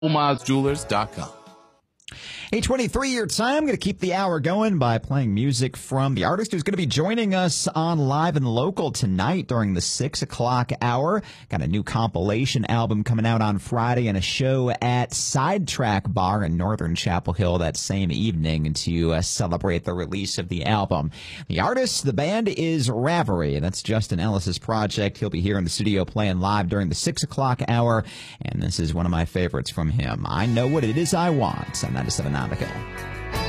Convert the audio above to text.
GoldMilesJewelers.com. 8:23 your time. I'm going to keep the hour going by playing music from the artist who's going to be joining us on Live and Local tonight during the 6 o'clock hour. Got a new compilation album coming out on Friday and a show at Sidetrack Bar in Northern Chapel Hill that same evening to celebrate the release of the album. The artist, the band is Ravery. That's Justin Ellis's project. He'll be here in the studio playing live during the 6 o'clock hour, and this is one of my favorites from him. I Know What It Is I Want on 97.9 The Hill.